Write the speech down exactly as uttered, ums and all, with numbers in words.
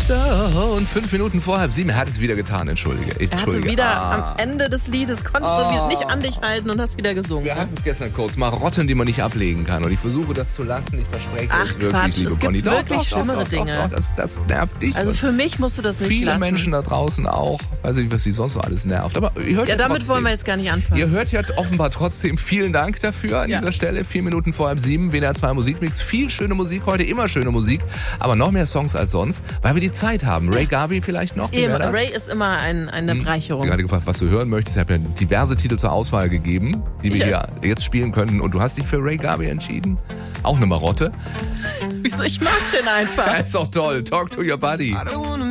Stone. Fünf Minuten vor halb sieben. Er hat es wieder getan, entschuldige. Er hatte entschuldige. wieder ah. am Ende des Liedes, konntest Ah. du nicht an dich halten und hast wieder gesungen. Wir hatten es gestern kurz. Marotten, die man nicht ablegen kann. Und ich versuche das zu lassen. Ich verspreche Ach, es wirklich, Quatsch, liebe es gibt Conny. Doch, wirklich doch, schlimmere doch, doch, Dinge. Doch, doch, das, das nervt dich. Also für mich musst du das nicht Viele lassen. Menschen da draußen auch. Weiß nicht, was sie sonst so alles nervt. Aber ihr hört Ja, ja damit trotzdem. wollen wir jetzt gar nicht anfangen. Ihr hört ja offenbar trotzdem. Vielen Dank dafür an Ja. dieser Stelle. Vier Minuten vor halb sieben. W D R zwei Musikmix. Viel schöne Musik heute. Immer schöne Musik. Aber noch mehr Songs als sonst, weil wir die Zeit haben. Ray Garvey vielleicht noch? Wie Eben, wär das? Ray ist immer ein, eine Hm. Bereicherung. Ich habe gerade gefragt, was du hören möchtest. Ich habe ja diverse Titel zur Auswahl gegeben, die wir Ja. hier jetzt spielen könnten. Und du hast dich für Ray Garvey entschieden. Auch eine Marotte. Wieso? Ich mag den einfach. Ja, ist doch toll. Talk to your buddy. I don't wanna